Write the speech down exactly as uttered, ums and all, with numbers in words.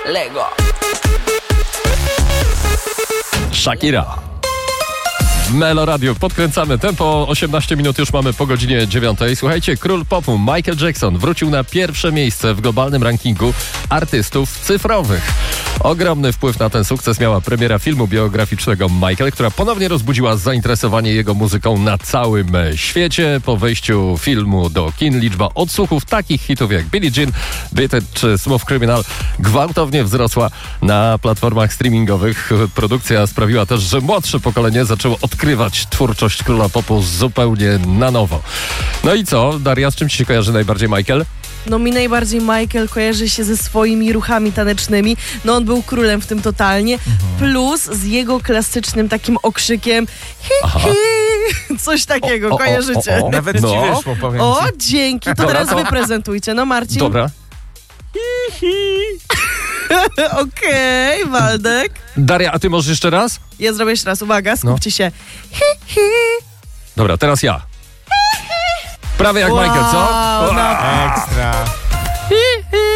Lego. Shakira. Melo Radio. Podkręcamy tempo. osiemnaście minut już mamy po godzinie dziewiątej. Słuchajcie, król popu Michael Jackson wrócił na pierwsze miejsce w globalnym rankingu artystów cyfrowych. Ogromny wpływ na ten sukces miała premiera filmu biograficznego Michael, która ponownie rozbudziła zainteresowanie jego muzyką na całym świecie. Po wejściu filmu do kin liczba odsłuchów takich hitów jak Billie Jean, Beat It czy Smooth Criminal gwałtownie wzrosła na platformach streamingowych. Produkcja sprawiła też, że młodsze pokolenie zaczęło odkrywać twórczość króla popu zupełnie na nowo. No i co, Daria, z czym ci się kojarzy najbardziej Michael? No mi najbardziej Michael kojarzy się ze swoimi ruchami tanecznymi. No on był królem w tym totalnie. Mhm. Plus z jego klasycznym takim okrzykiem hi, hi. Coś takiego, o, o, kojarzycie? O, o, o. Nawet no. ci wyszło, powiem O, ci. dzięki. To teraz wy prezentujcie. No Marcin. Dobra. Hi, hi. Okej, okay, Waldek. Daria, a ty możesz jeszcze raz? Ja zrobię jeszcze raz. Uwaga, skupcie no. się. Hi, hi. Dobra, teraz ja. Prawie jak wow, Michael, co? Ekstra. Hi, hi.